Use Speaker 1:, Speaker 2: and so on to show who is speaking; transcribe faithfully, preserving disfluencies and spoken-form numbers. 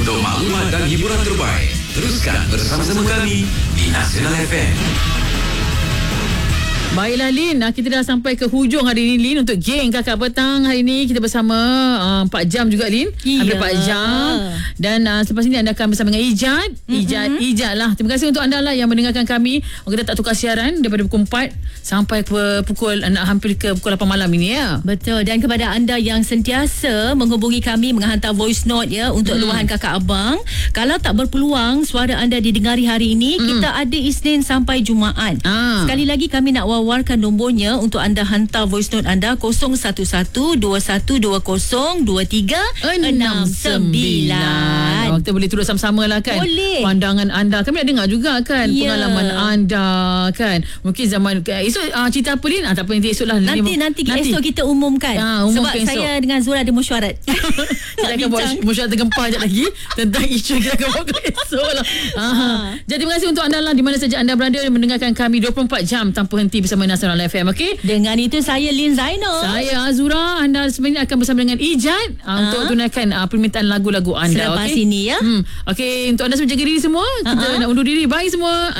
Speaker 1: Untuk maklumat dan hiburan terbaik, teruskan bersama-sama kami di Nasional F M.
Speaker 2: Baiklah Lin, kita dah sampai ke hujung hari ini Lin untuk geng Kakak Petang. Hari ini kita bersama uh, empat jam juga Lin.
Speaker 3: Iya.
Speaker 2: Hampir empat jam. Dan uh, selepas ini anda akan bersama dengan Ijat. Ijat, mm-hmm. Ijat lah. Terima kasih untuk anda lah yang mendengarkan kami. Kita tak tukar siaran daripada pukul empat sampai ke pukul uh, hampir ke pukul lapan malam ini ya.
Speaker 3: Betul. Dan kepada anda yang sentiasa menghubungi kami, menghantar voice note ya untuk mm. luahan kakak abang. Kalau tak berpeluang suara anda didengari hari ini, mm. kita ada Isnin sampai Jumaat. Ah. Sekali lagi kami nak wawarkan nombornya untuk anda hantar voice note anda kosong satu satu dua satu dua kosong dua tiga enam sembilan.
Speaker 2: Oh, kita boleh turut sama-sama lah kan.
Speaker 3: Boleh.
Speaker 2: Pandangan anda. Kami nak dengar juga kan.
Speaker 3: Yeah.
Speaker 2: Pengalaman anda kan. Mungkin zaman esok uh, cerita apa Lin? Ah, tak apa nanti esok lah.
Speaker 3: Nanti, nanti, nanti esok kita umumkan.
Speaker 2: Ah, umumkan
Speaker 3: sebab
Speaker 2: esok.
Speaker 3: saya dengan Zura ada mesyuarat.
Speaker 2: Kita akan buat mesyuarat tergempar sekejap lagi tentang isu kita akan buat esok lah. Aha. Jadi terima kasih untuk anda lah di mana saja anda berada mendengarkan kami dua puluh empat jam tanpa henti bersama Nasional F M. Okey.
Speaker 3: Dengan itu saya Lin Zainal.
Speaker 2: Saya Azura. Anda sebenarnya akan bersama dengan Ijat uh, untuk tunaikan uh, permintaan lagu-lagu anda.
Speaker 3: Selepas
Speaker 2: okay?
Speaker 3: ini ya.
Speaker 2: Hmm. Okey, untuk anda semua jaga diri semua. Kita uh-huh. nak undur diri. Bye semua.